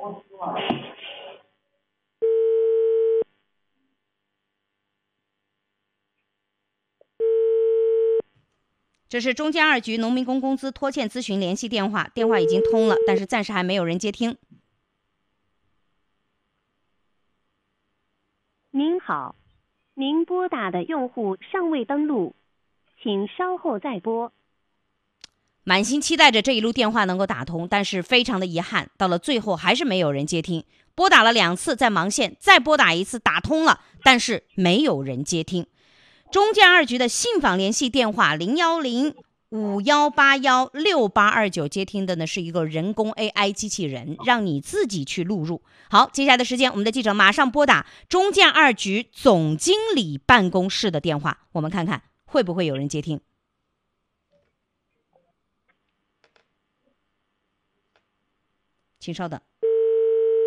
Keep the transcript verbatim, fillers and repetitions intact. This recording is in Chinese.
这是中建二局农民工工资拖欠咨询联系电话，电话已经通了，但是暂时还没有人接听。 您好，您拨打的用户尚未登录，请稍后再拨。 满心期待着这一路电话能够打通，但是非常的遗憾，到了最后还是没有人接听。拨打了两次在忙线，再拨打一次打通了，但是没有人接听。中建二局的信访联系电话零幺零五幺八幺六八二九接听的呢是一个人工 A I 机器人，让你自己去录入。好，接下来的时间，我们的记者马上拨打中建二局总经理办公室的电话，我们看看会不会有人接听。请稍等。